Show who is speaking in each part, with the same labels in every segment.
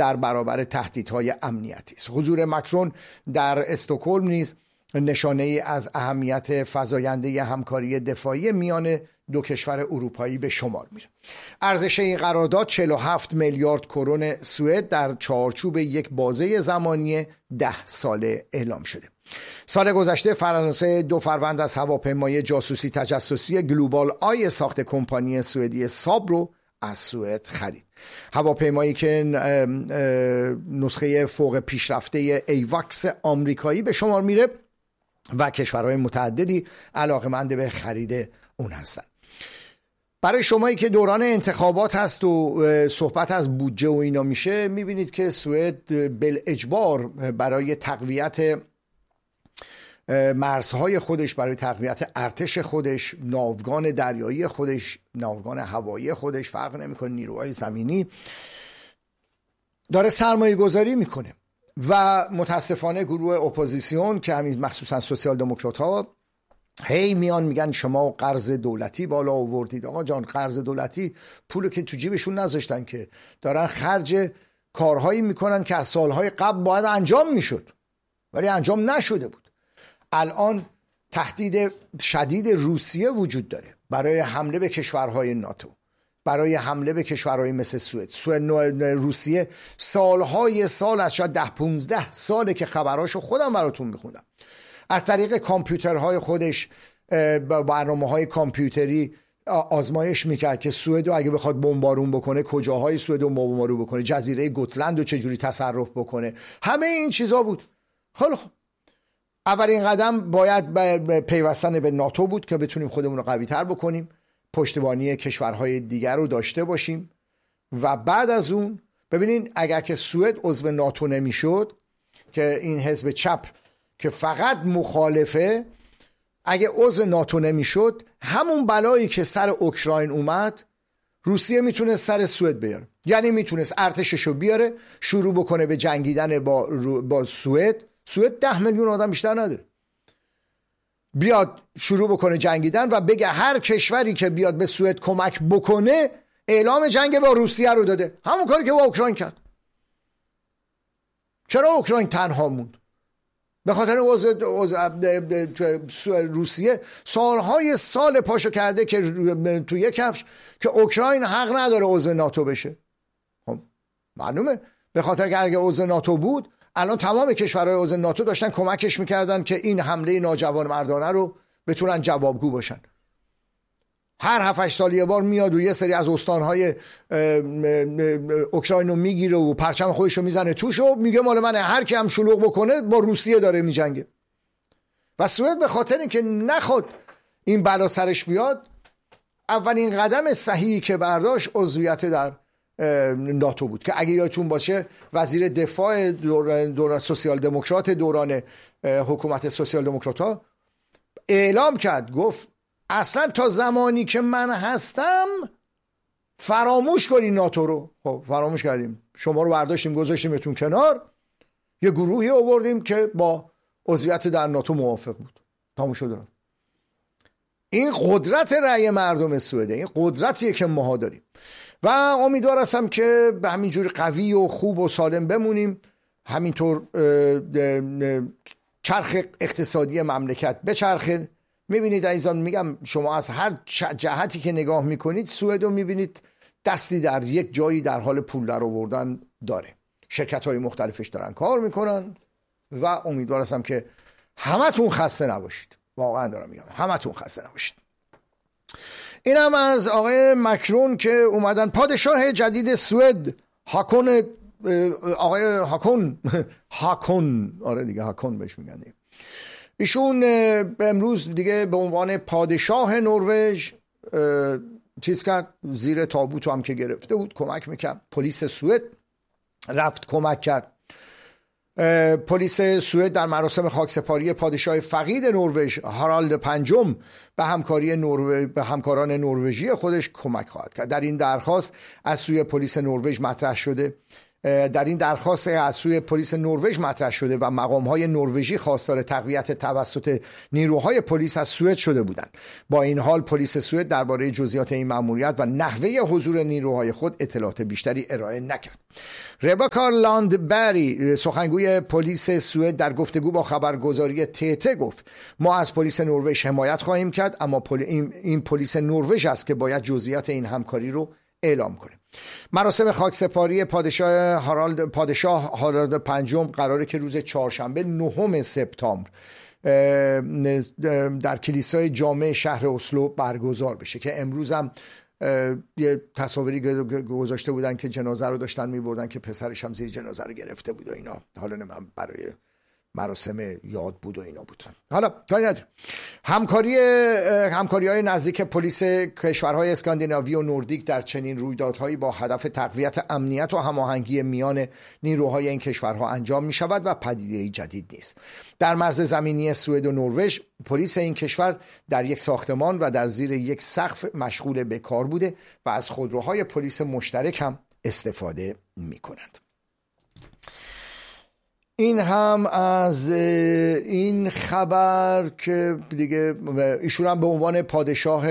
Speaker 1: در برابر تهدیدهای امنیتی است. حضور مکرون در استکهلم نیز نشانه ای از اهمیت فزاینده همکاری دفاعی میان دو کشور اروپایی به شمار میره. ارزش این قرارداد 47 میلیارد کرون سوئد در چارچوب یک بازه زمانی 10 ساله اعلام شده. سال گذشته فرانسه 2 فروند از هواپیمای جاسوسی تجسسی گلوبال آی ساخت کمپانی سوئدی ساب رو از سوئد خرید. هواپیمایی که نسخه فوق پیشرفته ایواکس آمریکایی به شمار میره و کشورهای متعددی علاقه‌مند به خرید اون هستند. برای شمایی که دوران انتخابات هست و صحبت از بودجه و اینا میشه، میبینید که سوئد بالاجبار برای تقویت مرزهای خودش، برای تقویت ارتش خودش، ناوگان دریایی خودش، ناوگان هوایی خودش، فرق نمیکنه، نیروهای زمینی، داره سرمایه گذاری میکنه. و متاسفانه گروه اپوزیسیون که همین مخصوصا سوسیال دموکرات ها هی میان میگن شما قرض دولتی بالا آوردید. آقا جان، قرض دولتی پول که تو جیبشون نذاشتن، که دارن خرج کارهایی میکنن که از سالهای قبل باید انجام میشد ولی انجام نشده بود. الان تهدید شدید روسیه وجود داره برای حمله به کشورهای ناتو، برای حمله به کشورهای مثل سوئد. روسیه سالهای سال، از شاید 10-15 ساله که خبراشو خودم براتون میخوندم، از طریق کامپیوترهای خودش، برنامه‌های کامپیوتری آزمایش میکرد که سوئد رو اگه بخواد بمبارون بکنه کجاهای سوئد رو بمبارون بکنه، جزیره گوتلند رو چجوری تصرف بکنه. همه این چیزا بود. خیلی خوب، اولین قدم باید پیوستن به ناتو بود که بتونیم خودمون رو قوی تر بکنیم، پشتیبانی کشورهای دیگر رو داشته باشیم. و بعد از اون ببینین اگر که سوئد عضو ناتو نمیشد، که این حزب چپ که فقط مخالفه، اگه عضو ناتو نمیشد، همون بلایی که سر اوکراین اومد روسیه میتونست سر سوئد بیاره. یعنی میتونست ارتششو بیاره، شروع بکنه به جنگیدن با سوئد. 10 میلیون آدم بیشتر نداره، بیاد شروع بکنه جنگیدن و بگه هر کشوری که بیاد به سوئد کمک بکنه اعلام جنگ با روسیه رو داده. همون کاری که با اوکراین کرد. چرا اوکراین تنها موند؟ به خاطر روسیه سالهای سال پاشو کرده که تو یک کفش که اوکراین حق نداره عضو ناتو بشه. خب معلومه، به خاطر که اگه عضو ناتو بود الان تمام کشورهای عضو ناتو داشتن کمکش میکردن که این حمله ناجوانمردانه رو بتونن جوابگو باشن. هر 7-8 سال یه بار میاد و یه سری از استانهای اوکراین رو میگیره و پرچم خودش رو میزنه توش و میگه مال منه، هر کی هم شلوغ بکنه با روسیه داره میجنگه. و سوئد به خاطر اینکه نخواد این بلا سرش بیاد، اولین قدم صحیحی که برداشت عضویت در ناتو بود که اگه یادتون باشه وزیر دفاع دوران سوسیال دموکرات، دوران حکومت سوسیال دموکرات ها اعلام کرد، گفت اصلا تا زمانی که من هستم فراموش کنین ناتو رو. خب فراموش کردیم، شما رو برداشتیم گذاشتیمتون کنار، یه گروهی آوردیم که با عضویت در ناتو موافق بود. تموم شد. این قدرت رأی مردم سوئده، این قدرتیه که ماها داریم و امیدوار هستم که به همینجور قوی و خوب و سالم بمونیم، همینطور چرخ اقتصادی مملکت بچرخه. میبینید عزیزان، میگم شما از هر جهتی که نگاه میکنید سوئد رو میبینید دستی در یک جایی در حال پول در آوردن داره، شرکت های مختلفش دارن کار میکنن و امیدوار هستم که همتون خسته نباشید. واقعا دارم میگم همتون خسته نباشید. این هم از آقای مکرون که اومدن. پادشاه جدید سوئد هاکون، آقای هاکون آره دیگه هاکون بهش میگن دیگه. ایشون امروز دیگه به عنوان پادشاه نروژ چیز کرد، زیر تابوت هم که گرفته بود کمک میکرد. پلیس سوئد رفت کمک کرد. پلیس سوئد در مراسم خاکسپاری پادشاه فقید نروژ هارالد پنجم به همکاران نروژی خودش کمک خواهد کرد. در این درخواست از سوی پلیس نروژ مطرح شده در این درخواست از سوی پلیس نروژ مطرح شده و مقام‌های نروژی خواستار تقویت توسط نیروهای پلیس از سوئد شده بودند. با این حال پلیس سوئد درباره جزئیات این مأموریت و نحوه حضور نیروهای خود اطلاعات بیشتری ارائه نکرد. ربکا لاندبری سخنگوی پلیس سوئد در گفتگو با خبرگزاری TT گفت ما از پلیس نروژ حمایت خواهیم کرد، اما این پلیس نروژ است که باید جزئیات این همکاری رو اعلام کنه. مراسم خاکسپاری پادشاه هارالد پنجم قراره که روز چهارشنبه 9 سپتامبر در کلیسای جامع شهر اسلو برگزار بشه که امروز هم یه تصاویری گذاشته بودن که جنازه رو داشتن میبردن که پسرش هم زیر جنازه رو گرفته بود و اینا. حالا من برای مراسم یاد بود و اینا بود. حالا کاری نداریم. همکاری‌های نزدیک پلیس کشورهای اسکاندیناوی و نوردیک در چنین رویدادهایی با هدف تقویت امنیت و هماهنگی میان نیروهای این کشورها انجام می شود و پدیده‌ای جدید نیست. در مرز زمینی سوئد و نروژ پلیس این کشور در یک ساختمان و در زیر یک سقف مشغول به کار بوده و از خودروهای پلیس مشترک هم استفاده می کنند. این هم از این خبر که دیگه ایشون هم به عنوان پادشاه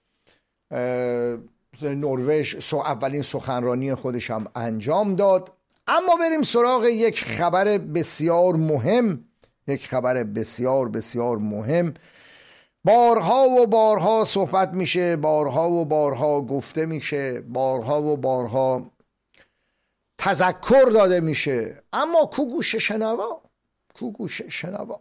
Speaker 1: نروژ اولین سخنرانی خودش هم انجام داد. اما بریم سراغ یک خبر بسیار مهم. بارها و بارها صحبت میشه، بارها و بارها گفته میشه، بارها و بارها تذکر داده میشه، اما کو گوش شنوا.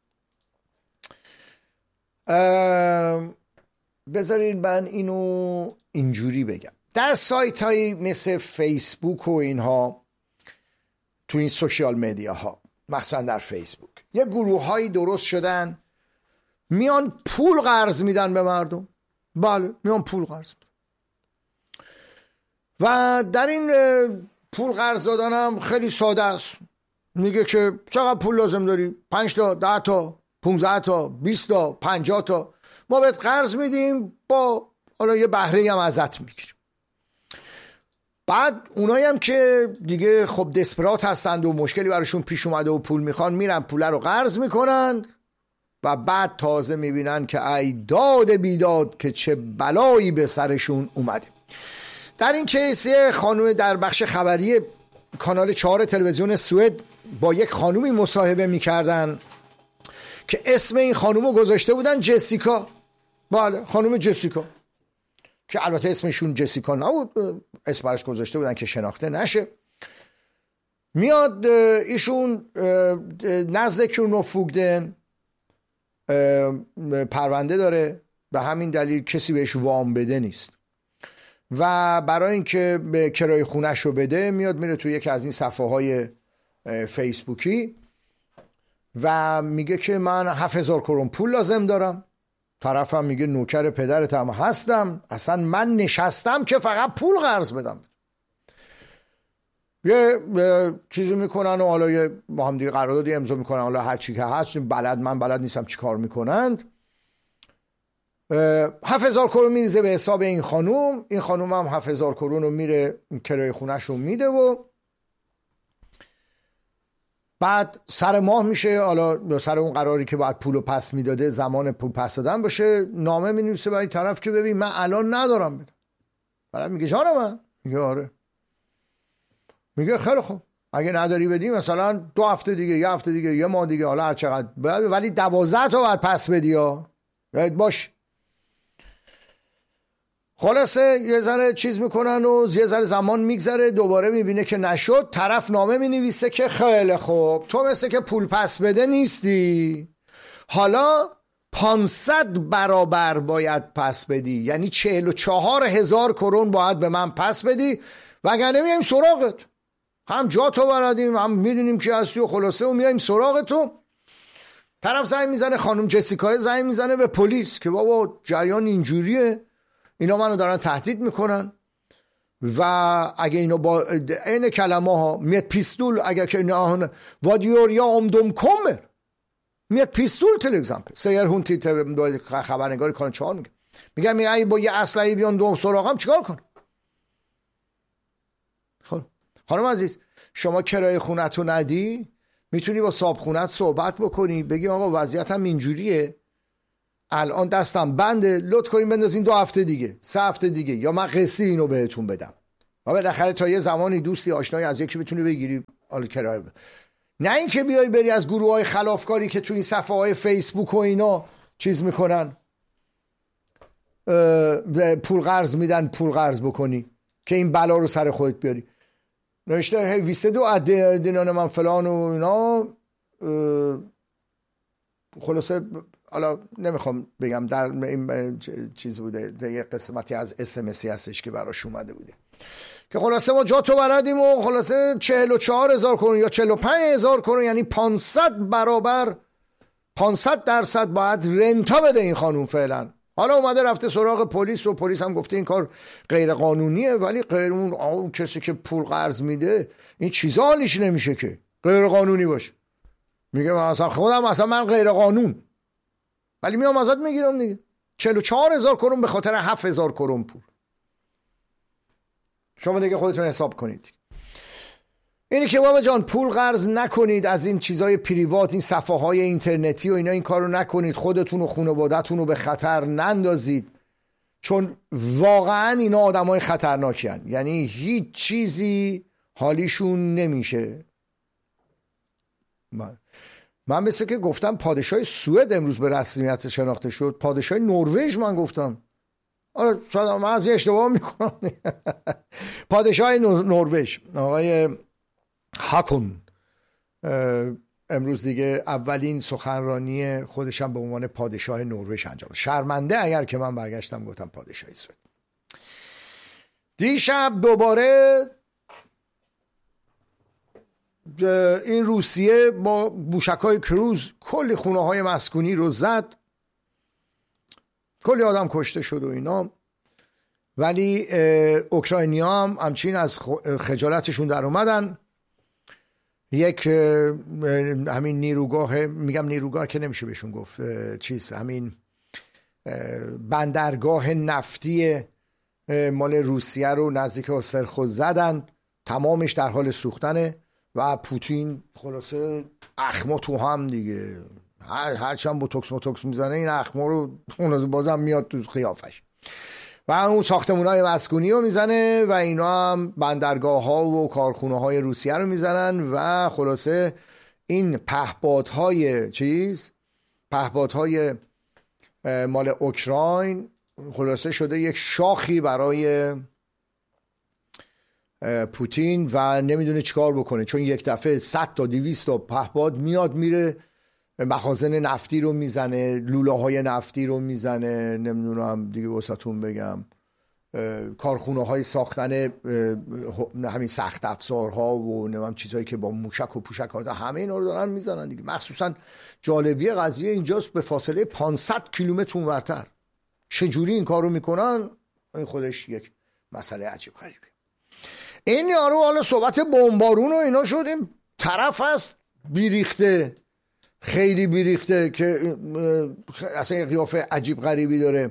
Speaker 1: بذارین من اینو اینجوری بگم. در سایت هایی مثل فیسبوک و اینها، تو این سوشیال مدیا ها، مثلا در فیسبوک یه گروه هایی درست شدن میان پول قرض میدن به مردم. بله، میان پول قرض میدن و در این پول قرض دادنم خیلی ساده است. میگه که چقدر پول لازم داری؟ 5 تا، 10 تا، 15 تا، 20 تا، 50 تا، ما بهت قرض میدیم، با حالا یه بهره هم ازت میگیریم. بعد اونایی هم که دیگه خب دسپرات هستند و مشکلی براشون پیش اومده و پول میخوان، میرن پول رو قرض میکنن و بعد تازه میبینن که ای داد بیداد که چه بلایی به سرشون اومده. در این کیس خانم در بخش خبری کانال 4 تلویزیون سوئد با یک خانومی مصاحبه میکردن که اسم این خانومو گذاشته بودن جسیکا. بله، خانم جسیکا، که البته اسمشون جسیکا نبود، اسم براش گذاشته بودن که شناخته نشه. میاد ایشون نزد کرونوفوگدن پرونده داره، به همین دلیل کسی بهش وام بده نیست و برای اینکه به کرایه خونه‌ش رو بده میاد میره توی یکی از این صفحه های فیسبوکی و میگه که من 7000 کرون پول لازم دارم. طرفم میگه نوکر پدرت هم هستم، اصلا من نشستم که فقط پول قرض بدم. یه چیزی میکنن و حالا با هم دیگه قراردادی امضا میکنن، حالا هر چی که هست من بلد نیستم چی کار میکنند. 7000 کرون میریزه به حساب این خانوم هم 7000 کرون رو میره کرایه خونه‌ش رو میده و بعد سر ماه میشه، حالا سر اون قراری که باید پولو پس میداده، زمان پول پس دادن باشه، نامه مینویسه برای طرف که ببین من الان ندارم بدم. بعد میگه جان من، میگه آره. میگه خیلی خوب، اگه نداری بدی مثلا 2 هفته دیگه، 1 هفته دیگه، 1 ماه دیگه، حالا هر چقدر، ولی 12 تا باید پس بدی ها، یاد باش. خلاصه یه ذره چیز میکنن و یه ذره زمان میگذره، دوباره میبینه که نشد. طرف نامه مینویسه که خیلی خوب، تو مثل که پول پس بده نیستی، حالا 500 برابر باید پس بدی، یعنی 44000 کرون باید به من پس بدی وگرنه میایم سراغت. هم جا تو بلدیم، هم میدونیم که هستی و خلاصه و میایم سراغت. تو طرف زنگ میزنه، خانم جسیکا زنگ میزنه به پلیس که بابا جریان اینجوریه، اینا منو دارن تهدید میکنن و اگه اینو با این کلمه ها میاد پیستول، اگه که نه وادیور یا امدوم کمر میاد پیستول تل اگزامپل سیر هون تی خبرنگاری کانال 4 میگم اگه با یه اسلحه بیان دوم سراغم چیکار کنم؟ خب خانم عزیز، شما کرایه خونت رو ندی، میتونی با صاحب خونت صحبت بکنی، بگی آقا وضعیتم اینجوریه، الان دستم بنده، لطف کنین بندازین 2 هفته دیگه، 3 هفته دیگه، یا من قسطی اینو بهتون بدم. و بالاخره تا یه زمانی دوستی آشنایی از یکی بتونی بگیری حالا کرایه. نه اینکه بیای بری از گروه‌های خلافکاری که تو این صفحه‌های فیسبوک و اینا چیز میکنن، پول قرض میدن، پول قرض بکنی که این بلا رو سر خودت بیاری. نوشته هی 22 دینار من فلان و اینا. خلاصه حالا نمیخوام بگم، در این چیز بوده، یه قسمتی از اسمسی هستش که براش اومده بوده که خلاصه ما جا تو بلدیم و خلاصه 44,000 کرون یا 45,000 کرون، یعنی 500 برابر 500% باید رنتا بده این خانوم فعلا. حالا اومده رفته سراغ پلیس و پلیس هم گفته این کار غیر قانونیه، ولی غیر اون کسی که پول قرض میده این چیزا حالیش نمیشه که غیر قانونی باشه. میگه مثلا خودم مثلا من غیر قانون، ولی میام ازت میگیرم دیگه 44,000 کرون به خاطر 7,000 کرون پول. شما دیگه خودتون حساب کنید. اینی که بابا جان پول قرض نکنید از این چیزای پریوات، این صفحه های اینترنتی و اینا، این کارو نکنید، خودتون و خانواده‌تون رو به خطر نندازید، چون واقعا اینا آدمای خطرناکی هن. یعنی هیچ چیزی حالیشون نمیشه. من مثل که گفتم پادشاه سوئد امروز به رسمیت شناخته شد، پادشاه نروژ من گفتم، آره شاید من از اشتباه میکنم. پادشاه نروژ آقای هاکون امروز دیگه اولین سخنرانی خودشم به عنوان پادشاه نروژ انجام. شرمنده اگر که من برگشتم گفتم پادشاه سوئد. دیشب دوباره این روسیه با موشک‌های کروز کلی خونه‌های مسکونی رو زد، کلی آدم کشته شد و اینا، ولی اوکراینیا هم همچین از خجالتشون در اومدن. یک همین نیروگاه، میگم نیروگاه که نمیشه بهشون گفت، چیز همین بندرگاه نفتی مال روسیه رو نزدیک استرخو زدن، تمامش در حال سوختنه و پوتین خلاصه اخما تو هم دیگه، هرچند بوتوکس میزنه این اخما رو اون بازم میاد تو خیافش و اون ساختمونای مسکونی رو میزنه و اینا هم بندرگاه ها و کارخونه های روسیه رو میزنن و خلاصه این پهپادهای مال اوکراین خلاصه شده یک شاخی برای پوتین و نمیدونه چیکار بکنه، چون یک دفعه 100 تا 200 تا پهپاد میاد میره مخازن نفتی رو میزنه، لوله های نفتی رو میزنه، نمیدونم دیگه واسهتون بگم کارخونه های ساختن همین سخت افزارها و نمیدونم چیزایی که با موشک و پوشک ها همه اینا رو دارن میزنن دیگه. مخصوصا جالبی قضیه اینجاست به فاصله 500 کیلومتر اونورتر چجوری این کارو میکنن، این خودش یک مسئله عجیب غریبه. این یارو حالا صحبت بمبارون و اینا شد، این طرف هست بیریخته، خیلی بیریخته که اصلا قیافه عجیب غریبی داره.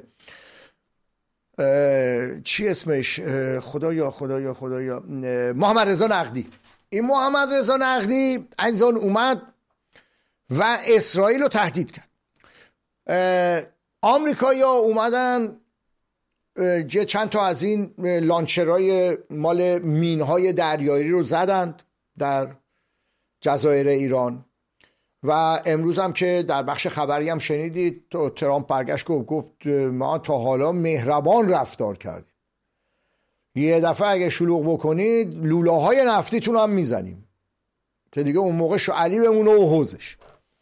Speaker 1: چی اسمش؟ خدایا محمد رضا نقدی. این محمد رضا نقدی از آن اومد و اسرائیل رو تهدید کرد. آمریکایی‌ها اومدن چند تا از این لانچرهای مال مینهای دریایی رو زدند در جزایر ایران و امروز هم که در بخش خبری هم شنیدید تو ترامپ برگشت گفت ما تا حالا مهربان رفتار کردیم، یه دفعه اگه شلوغ بکنید لوله های نفتیتون هم میزنیم، که دیگه اون موقع علی بمونه و حوزش.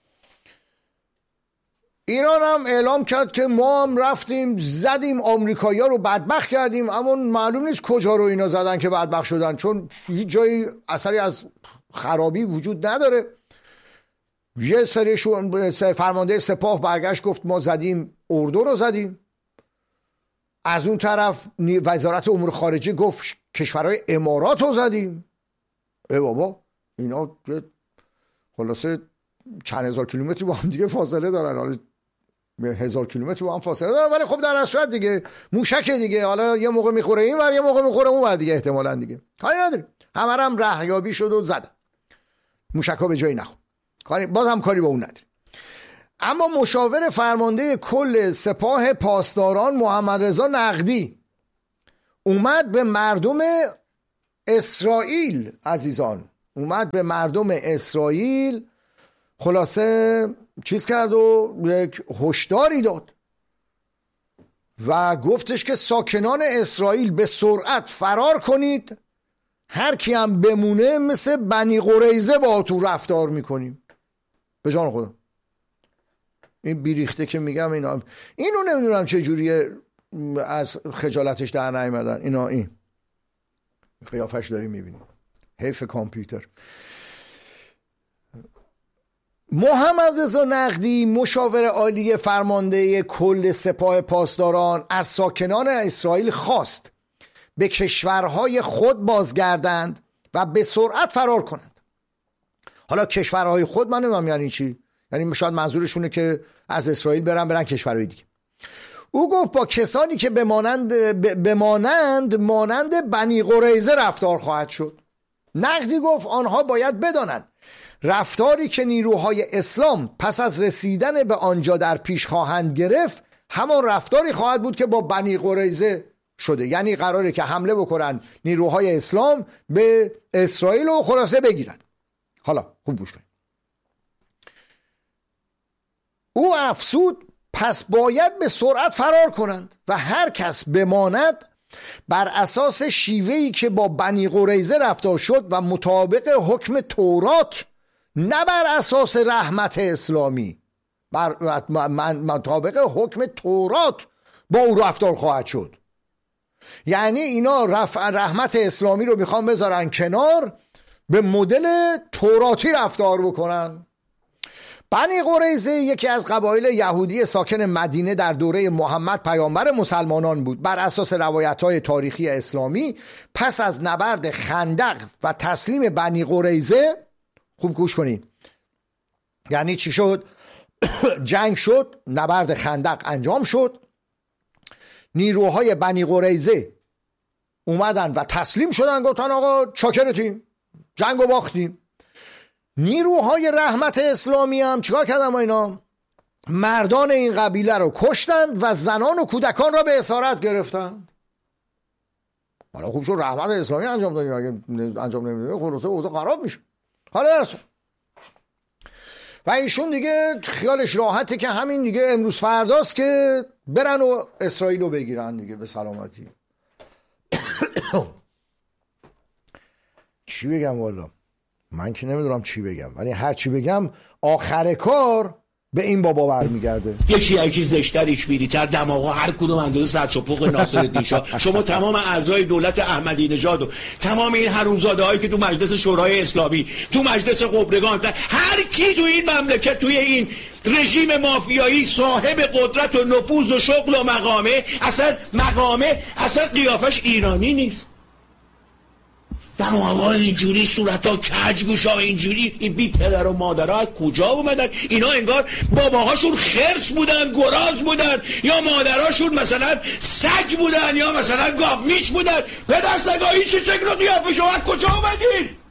Speaker 1: ایران هم اعلام کرد که ما هم رفتیم زدیم آمریکایی‌ها رو بدبخت کردیم، اما معلوم نیست کجا رو اینا زدن که بدبخت شدن، چون هیچ جایی اثری از خرابی وجود نداره. یه سریشون فرمانده سپاه برگشت گفت ما زدیم اردو رو زدیم، از اون طرف وزارت امور خارجه گفت کشورهای امارات رو زدیم. ای بابا اینا خلاصه چند هزار کیلومتری با هم دیگه فاصله دارن، حالا 1000 کیلومتر با هم فاصله دارن، ولی خب در اصل دیگه موشک دیگه، حالا یه موقع میخوره این ور یه موقع میخوره اون ور دیگه، احتمالاً دیگه کاری نداره. همه هم رهیابی شد و زدن، موشک‌ها به جایی نخورد، کاری باز هم کاری با اون نداره. اما مشاور فرمانده کل سپاه پاسداران محمد رضا نقدی اومد به مردم اسرائیل، عزیزان، اومد به مردم اسرائیل خلاصه چیز کرد و یک هشداری داد و گفتش که ساکنان اسرائیل به سرعت فرار کنید، هر کی هم بمونه مثل بنی قریظه با تو رفتار میکنیم. به جان خدا این بیریخته که میگم اینو نمیدونم چه جوریه از خجالتش در نیامدن اینا. این قیافش داریم میبینیم، حیف کامپیوتر. محمد رضا نقدی مشاور عالی فرمانده کل سپاه پاسداران از ساکنان اسرائیل خواست به کشورهای خود بازگردند و به سرعت فرار کنند. حالا کشورهای خود من نمیدونم یعنی چی، یعنی شاید منظورشونه که از اسرائیل برن کشورهای دیگه. او گفت با کسانی که مانند بنی قریظه رفتار خواهد شد. نقدی گفت آنها باید بدانند رفتاری که نیروهای اسلام پس از رسیدن به آنجا در پیش خواهند گرفت همان رفتاری خواهد بود که با بنی قریظه شده، یعنی قراره که حمله بکنن نیروهای اسلام به اسرائیل و خلاصه بگیرن. حالا خوب گوش کنید. او افسود پس باید به سرعت فرار کنند و هر کس بماند بر اساس شیوهی که با بنی قریظه رفتار شد و مطابق حکم تورات، نه بر اساس رحمت اسلامی، مطابق حکم تورات با او رفتار خواهد شد. یعنی اینا رحمت اسلامی رو میخوان بذارن کنار، به مدل توراتی رفتار بکنن. بنی قریظه یکی از قبایل یهودی ساکن مدینه در دوره محمد پیامبر مسلمانان بود. بر اساس روایت‌های تاریخی اسلامی پس از نبرد خندق و تسلیم بنی قریظه، خوب گوش کنید، یعنی چی شد؟ جنگ شد، نبرد خندق انجام شد، نیروهای بنی قریظه اومدن و تسلیم شدن، گفتن آقا چاکرتیم، جنگو باختیم. نیروهای رحمت اسلامی هم چیکار کردن با اینا؟ مردان این قبیله رو کشتند و زنان و کودکان را به اسارت گرفتند. حالا خوب شد رحمت اسلامی انجام دادیم، اگه انجام نمیدیم خلاصه اوضاع خراب میشه. حالا درست و ایشون دیگه خیالش راحته که همین دیگه امروز فرداست که برن و اسرائیل رو بگیرن دیگه به سلامتی. چی بگم والا، من که نمیدونم چی بگم، ولی هر چی بگم آخر کار به این بابا برمیگرده.
Speaker 2: یکی زشتر، ایشبیری‌تر، دماغا هر کدوم اندازه سرچپوق ناصرالدین شاه. شما تمام اعضای دولت احمدی نژاد و تمام این حرومزاده‌هایی که تو مجلس شورای اسلامی، تو مجلس خبرگان، هر کی تو این مملکت توی این رژیم مافیایی صاحب قدرت و نفوذ و شغل و مقامه اصلا قیافش ایرانی نیست. دماغا اینجوری، صورتا کج، گوشا اینجوری، این بی پدر و مادرها از کجا اومدن؟ اینا انگار باباهاشون خرس بودن، گراز بودن، یا مادرهاشون مثلا سگ بودن، یا مثلا گاومیش بودن. پدر سگایی چه شکل و قیافه شما از کجا اومدین؟